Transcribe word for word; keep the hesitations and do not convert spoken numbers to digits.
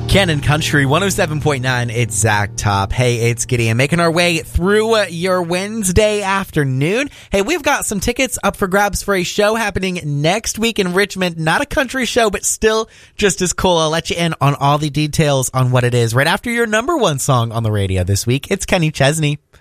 Canon Country one oh seven point nine, it's Zach Top. Hey, it's Gideon, making our way through uh, your Wednesday afternoon. Hey, we've got some tickets up for grabs for a show happening next week in Richmond. Not a country show, but still just as cool. I'll let you in on all the details on what it is right after your number one song on the radio this week. It's Kenny Chesney.